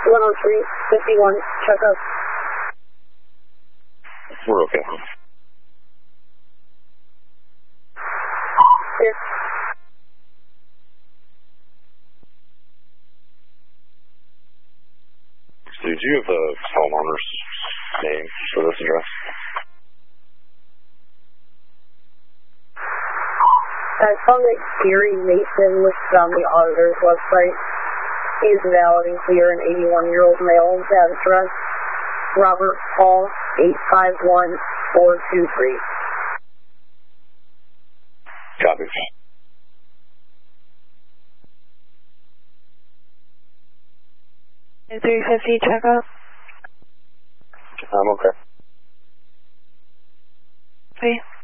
103-51, check up. We're okay. Here. So do you have the homeowner's name for this address? I found that Gary Mason listed on the auditor's website. He is valid and clear, an 81-year-old male, that address, Robert Paul, 851423. Copy. 350, check up. I'm okay. Okay.